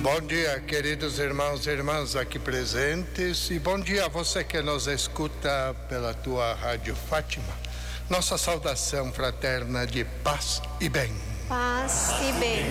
Bom dia, queridos irmãos e irmãs aqui presentes, e bom dia a você que nos escuta pela tua Rádio Fátima. Nossa saudação fraterna de paz e bem. Paz e bem.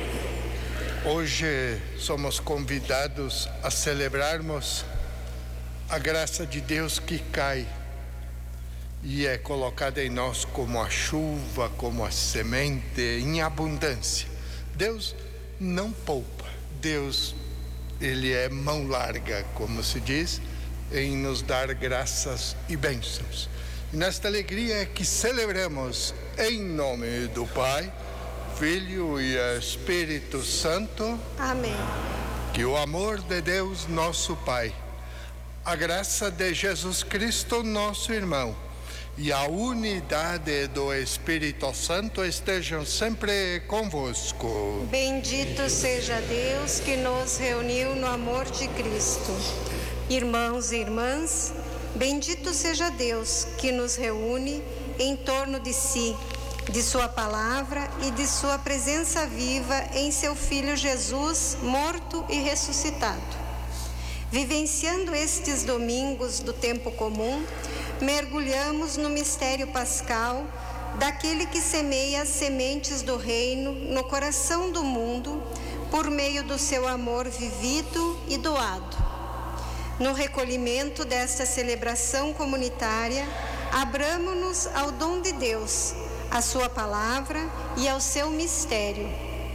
Hoje somos convidados a celebrarmos a graça de Deus que cai e é colocada em nós como a chuva, como a semente em abundância. Deus não poupa. Deus, Ele é mão larga, como se diz, em nos dar graças e bênçãos. E nesta alegria é que celebramos em nome do Pai, Filho e Espírito Santo. Amém. Que o amor de Deus, nosso Pai, a graça de Jesus Cristo, nosso irmão, e a unidade do Espírito Santo estejam sempre convosco. Bendito seja Deus que nos reuniu no amor de Cristo. Irmãos e irmãs, bendito seja Deus que nos reúne em torno de si, de sua palavra e de sua presença viva em seu Filho Jesus, morto e ressuscitado. Vivenciando estes domingos do tempo comum, mergulhamos no mistério pascal daquele que semeia as sementes do reino no coração do mundo por meio do seu amor vivido e doado. No recolhimento desta celebração comunitária, abramo-nos ao dom de Deus, à sua palavra e ao seu mistério.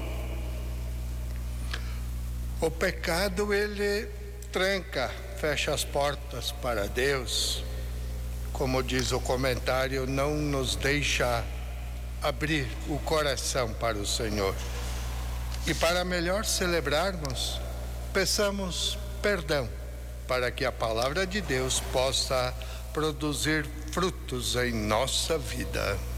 O pecado, ele tranca, fecha as portas para Deus. Como diz o comentário, não nos deixa abrir o coração para o Senhor. E para melhor celebrarmos, peçamos perdão, para que a palavra de Deus possa produzir frutos em nossa vida.